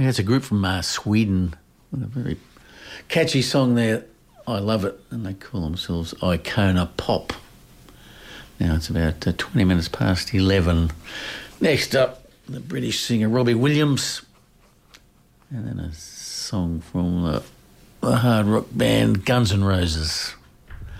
Yeah, it's a group from Sweden. A very catchy song there. I love it. And they call themselves Icona Pop. Now it's about 20 minutes past 11. Next up, the British singer Robbie Williams. And then a song from the hard rock band Guns N' Roses.